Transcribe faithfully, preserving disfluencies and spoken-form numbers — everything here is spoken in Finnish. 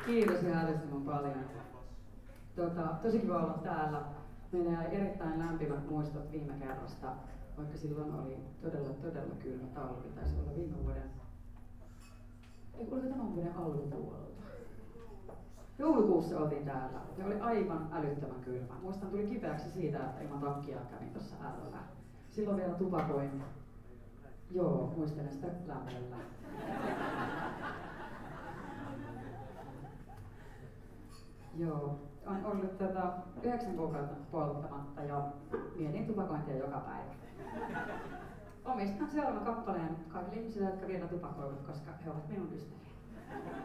Kiitos ihan älyttömän paljon. Tota, tosi kiva olla täällä. Meillä jäi erittäin lämpimät muistot viime kerrasta, vaikka silloin oli todella, todella kylmä talvi. Taisi olla viime vuoden, ei oliko tämän vuoden alkupuolelta. Joulukuussa oltiin täällä ja oli aivan älyttömän kylmä. Muistan, tuli kipeäksi siitä, että ilman takkia kävin tuossa äällä. Silloin vielä tupakoin. Joo, muistelen sitä lämmöllä. Joo, on ollut tota, yhdeksän kuukautta polttamatta ja mietin tupakointia joka päivä. Omistan seuraavan kappaleen kaikille ihmisille, jotka vielä tupakoivat, koska he ovat minun ystäviä.